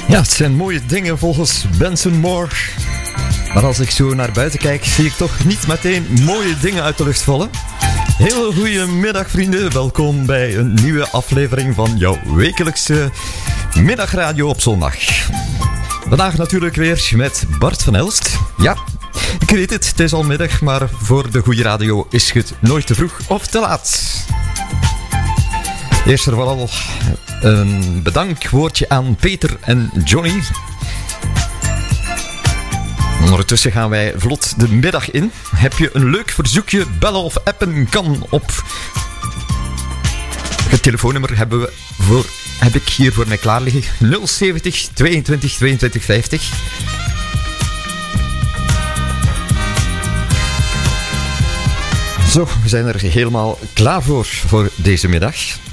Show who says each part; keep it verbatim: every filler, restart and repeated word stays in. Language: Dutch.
Speaker 1: Ja, het zijn mooie dingen volgens Benson Moore. Maar als ik zo naar buiten kijk, zie ik toch niet meteen mooie dingen uit de lucht vallen. Hele goede middag, vrienden. Welkom bij een nieuwe aflevering van jouw wekelijkse middagradio op zondag. Vandaag natuurlijk weer met Bart van Elst. Ja, ik weet het, het is al middag, maar voor de goede radio is het nooit te vroeg of te laat. Eerst en vooral een bedankwoordje aan Peter en Johnny. Ondertussen gaan wij vlot de middag in. Heb je een leuk verzoekje, bellen of appen kan op... Het telefoonnummer hebben we voor, heb ik hier voor mij klaar liggen. nul zeventig tweeëntwintig tweeëntwintig vijftig. Zo, we zijn er helemaal klaar voor, voor deze middag.